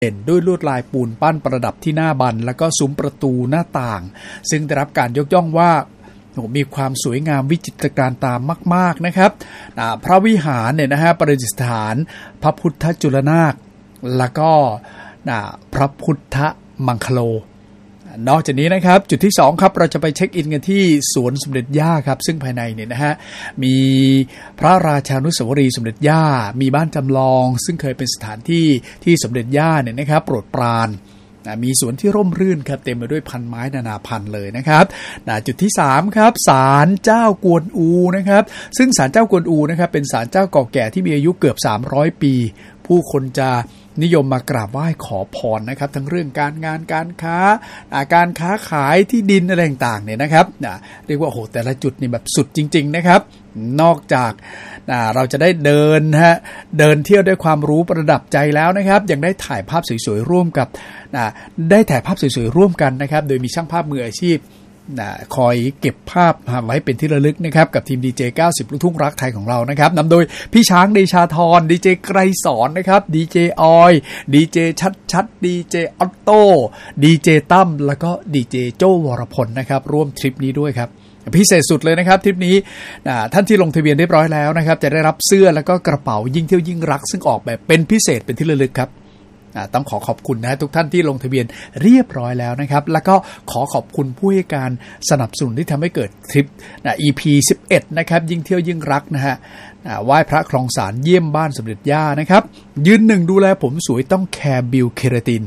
เด่นด้วยลวดลายปูนปั้นประดับที่หน้าบันแล้วก็ซุ้มประตูหน้าต่างซึ่งได้รับการยกย่องว่ามีความสวยงามวิจิตรการตามากๆนะครับพระวิหารเนี่ยนะฮะประดิษฐานพระพุทธจุลนาคแล้วก็พระพุทธมังคโลนอกจากนี้นะครับจุดที่2ครับเราจะไปเช็คอินกันที่สวนสมเด็จย่าครับซึ่งภายในเนี่ยนะฮะมีพระราชานุสาวรีย์สมเด็จย่ามีบ้านจำลองซึ่งเคยเป็นสถานที่ที่สมเด็จย่าเนี่ยนะครับโปรดปรานมีสวนที่ร่มรื่นครับเต็มไปด้วยพันไม้นานาพันธุ์เลยนะครับจุดที่3ครับศาลเจ้ากวนอูนะครับซึ่งศาลเจ้ากวนอูนะครับเป็นศาลเจ้าเก่าแก่ที่มีอายุเกือบ300ปีผู้คนจะนิยมมากราบไหว้ขอพรนะครับทั้งเรื่องการงานการค้าการค้าขายที่ดินอะไรต่างๆเนี่ยนะครับเรียกว่าโอ้โหแต่ละจุดนี่แบบสุดจริงๆนะครับนอกจากเราจะได้เดินเที่ยวด้วยความรู้ประดับใจแล้วนะครับยังได้ถ่ายภาพสวยๆร่วมกับได้ถ่ายภาพสวยๆร่วมกันนะครับโดยมีช่างภาพมืออาชีพคอยเก็บภาพไว้เป็นที่ระลึกนะครับกับทีมดีเจ90ลูกทุ่งรักไทยของเรานะครับนำโดยพี่ช้างเดชาธรดีเจไกรสอนนะครับดีเจออยดีเจชัดดีเจออตโต้ดีเจตั้มแล้วก็ดีเจโจ้วรพลนะครับร่วมทริปนี้ด้วยครับพิเศษสุดเลยนะครับทริปนี้ท่านที่ลงทะเบียนเรียบร้อยแล้วนะครับจะได้รับเสื้อแล้วก็กระเป๋ายิ่งเที่ยวยิ่งรักซึ่งออกแบบเป็นพิเศษเป็นที่ระลึกครับต้องขอบคุณนะทุกท่านที่ลงทะเบียนเรียบร้อยแล้วนะครับแล้วก็ขอบคุณผู้ให้การสนับสนุนที่ทำให้เกิดทริปEP 11นะครับยิ่งเที่ยวยิ่งรักนะฮะไหว้พระคลองสารเยี่ยมบ้านสมเด็จย่านะครับยืนหนึ่งดูแลผมสวยต้องแคร์บิวเคราติน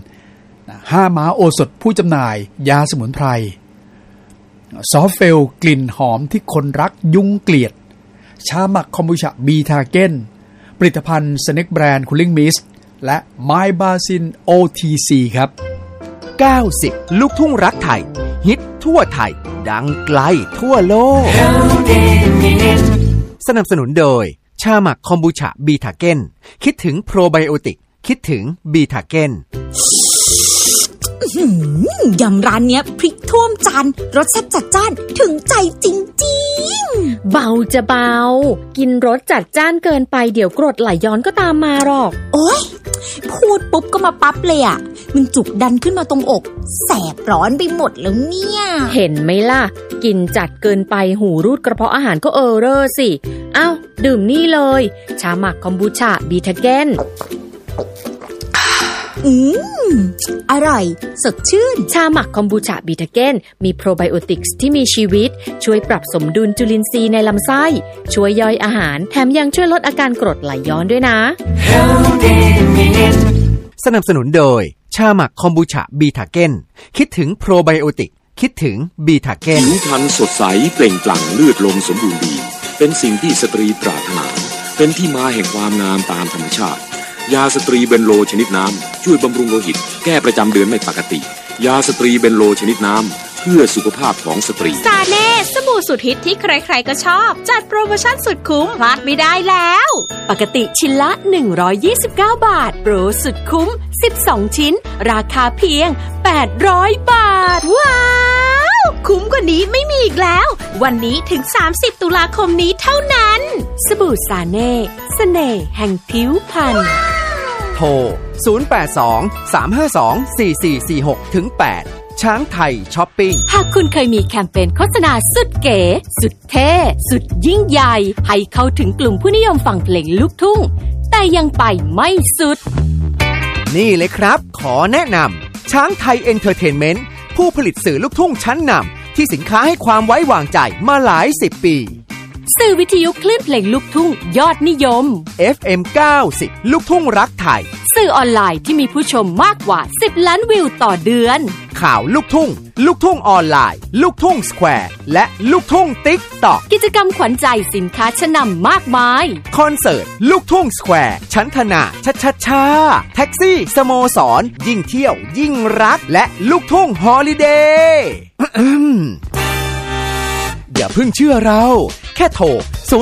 5ม้าโอสถผู้จำหน่ายยาสมุนไพรซอฟเฟลกลิ่นหอมที่คนรักยุงเกลียดชาหมักคอมบูชาบีทาเก้นผลิตภัณฑ์สเน็กแบรนด์คูลิ่งมิสและไมบาซิน OTC ครับ 90ลูกทุ่งรักไทยฮิตทั่วไทยดังไกลทั่วโลกสนับสนุนโดยชาหมักคอมบูชาบีทาเก้นคิดถึงโปรไบโอติกคิดถึงบีทาเก้นยำร้านเนี้ยพริกท่วมจานรสแซ่บจัดจ้านถึงใจจริงๆเบาจะเบากินรสจัดจ้านเกินไปเดี๋ยวกรดไหลย้อนก็ตามมาหรอกโอ๊ยพูดปุ๊บก็มาปั๊บเลยอ่ะมันจุกดันขึ้นมาตรงอกแสบร้อนไปหมดแล้วเนี่ยเห็นไหมล่ะกินจัดเกินไปหูรูดกระเพาะอาหารก็เรอสิอ้าวดื่มนี่เลยชาหมักคอมบูชาบีทาเก้นอร่อยสดชื่นชาหมักคอมบูชาบีทาเก้นมีโปรไบโอติกส์ที่มีชีวิตช่วยปรับสมดุลจุลินทรีย์ในลำไส้ช่วยย่อยอาหารแถมยังช่วยลดอาการกรดไหลย้อนด้วยนะสนับสนุนโดยชาหมักคอมบูชาบีทาเก้นคิดถึงโปรไบโอติกคิดถึงบีทาเก้นผิวพรรณสดใสเปล่งปลั่งเลือดลมสมบูรณ์ดีเป็นสิ่งที่สตรีปรารถนาเป็นที่มาแห่งความงามตามธรรมชาติยาสตรีเบนโลชนิดน้ำช่วยบำรุงโลหิตแก้ประจำเดือนไม่ปกติยาสตรีเบนโลชนิดน้ำเพื่อสุขภาพของสตรีซาเน่สบู่สุดฮิตที่ใครๆก็ชอบจัดโปรโมชั่นสุดคุ้มพลาดไม่ได้แล้วปกติชิ้นละ129บาทโปรสุดคุ้ม12ชิ้นราคาเพียง800บาทว้าวคุ้มกว่านี้ไม่มีอีกแล้ววันนี้ถึง30ตุลาคมนี้เท่านั้นสบู่ซาเน่เสน่ห์แห่งผิวพรรณโทร082-352-4446-8ช้างไทยช้อปปิ้งหากคุณเคยมีแคมเปญโฆษณาสุดเก๋สุดเท่สุดยิ่งใหญ่ให้เข้าถึงกลุ่มผู้นิยมฟังเพลงลูกทุ่งแต่ยังไปไม่สุดนี่เลยครับขอแนะนำช้างไทยเอนเตอร์เทนเมนต์ผู้ผลิตสื่อลูกทุ่งชั้นนำที่สินค้าให้ความไว้วางใจมาหลาย10ปีสื่อวิทยุคลื่นเพลงลูกทุ่งยอดนิยม FM 90ลูกทุ่งรักไทยสื่อออนไลน์ที่มีผู้ชมมากกว่า10ล้านวิวต่อเดือนข่าวลูกทุ่งลูกทุ่งออนไลน์ลูกทุ่งสแควร์และลูกทุ่งติ๊กต็อกกิจกรรมขวัญใจสินค้าชั้นนำมากมายคอนเสิร์ตลูกทุ่งสแควร์ชั้นธนาช้าแท็กซี่สโมสรยิ่งเที่ยวยิ่งรักและลูกทุ่งฮอลิเดย์อย่าเพิ่งเชื่อเราแค่โทร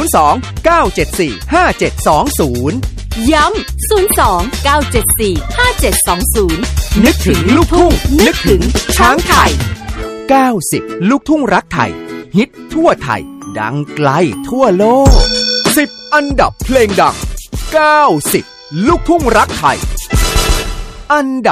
02-974-5720 ย้ำ02-974-5720 นึกถึงลูกทุ่งนึกถึงช้างไทย90ลูกทุ่งรักไทยฮิตทั่วไทยดังไกลทั่วโลก10อันดับเพลงดัง90ลูกทุ่งรักไทยอันดับ